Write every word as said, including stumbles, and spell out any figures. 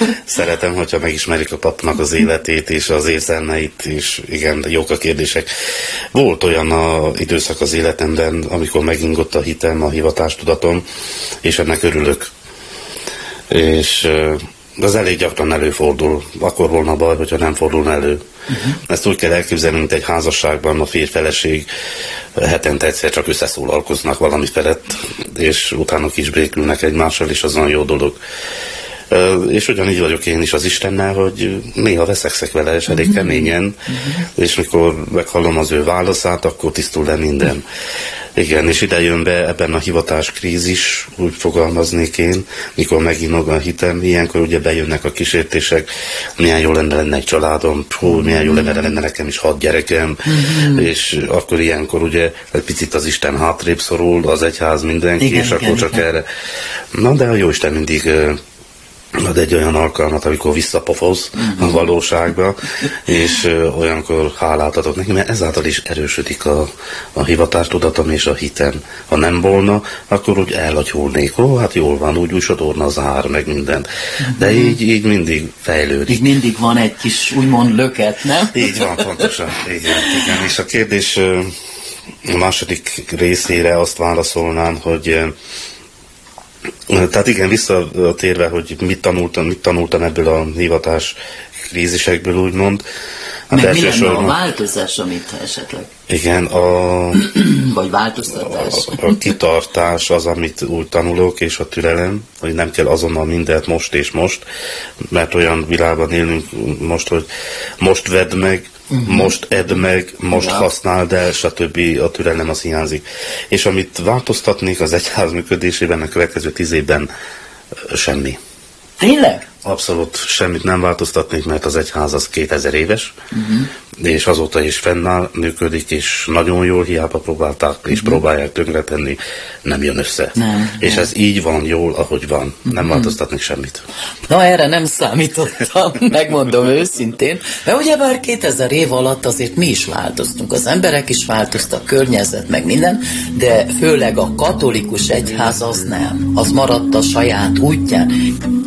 szeretem, hogyha megismerik a papnak az életét és az érzelmeit, és igen, jók a kérdések. Volt olyan a időszak az életemben, amikor megingott a hitem, a hivatástudatom, és ennek örülök. És az elég gyakran előfordul. Akkor volna baj, hogyha nem fordulna elő. Uh-huh. Ezt úgy kell elképzelni, mint egy házasságban a férj-feleség hetente egyszer csak összeszólalkoznak valami felett, és utána kisbrékülnek egymással, és az nagyon jó dolog. És ugyanígy vagyok én is az Istennel, hogy néha veszekszek vele, és elég keményen, uh-huh. és mikor meghallom az ő válaszát, akkor tisztul le minden. Igen, és ide jön be ebben a hivatás krízis, úgy fogalmaznék én, mikor meginog a hitem, ilyenkor ugye bejönnek a kísértések, milyen jó lenne lenne egy családom, hú, milyen jó lenne lenne nekem is hat gyerekem, mm-hmm. és akkor ilyenkor ugye egy picit az Isten hátrébb szorul, az egyház mindenki, igen, és igen, akkor csak igen. erre. Na de a Jóisten mindig ad egy olyan alkalmat, amikor visszapofoz mm-hmm. a valóságba, és ö, olyankor hálát adok neki, mert ezáltal is erősödik a, a hivatástudatom és a hitem. Ha nem volna, akkor úgy elagyulnék. Ó, hát jól van, úgy úgy sodorna az ár, meg minden. Mm-hmm. De így, így mindig fejlődik. Így mindig van egy kis úgymond löket, nem? Így van, pontosan. Igen, igen. És a kérdés ö, a második részére azt válaszolnám, hogy ö, tehát igen, visszatérve, hogy mit tanultam, mit tanultam ebből a hivatás krízisekből, úgymond. Hát meg mi lenne a változás, amit esetleg? Igen, a... Vagy változtatás. A, a kitartás az, amit úgy tanulok, és a türelem, hogy nem kell azonnal mindent most és most, mert olyan világban élünk most, hogy most vedd meg, Uh-huh. most edd meg, most ja. használd el, stb. A türelem az hiányzik. És amit változtatnék az egyház működésében a következő tíz évben, semmi. Tényleg? Abszolút semmit nem változtatnék, mert az egyház az kétezer éves, uh-huh. és azóta is fennáll, működik, és nagyon jól, hiába próbálták, uh-huh. és próbálják tönkretenni, nem jön össze. Nem, és nem. Ez így van, jól, ahogy van. Uh-huh. Nem változtatnék semmit. Na, erre nem számítottam, megmondom őszintén, mert ugyebár kétezer év alatt azért mi is változtunk, az emberek is változtak, környezet, meg minden, de főleg a katolikus egyház az nem. Az maradt a saját útján.